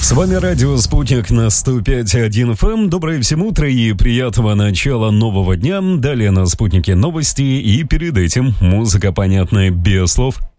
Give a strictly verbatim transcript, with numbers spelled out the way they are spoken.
С вами радио «Спутник» на сто пять и один эф эм. Доброе всем утро и приятного начала нового дня. Далее на «Спутнике» новости и перед этим музыка, понятная без слов.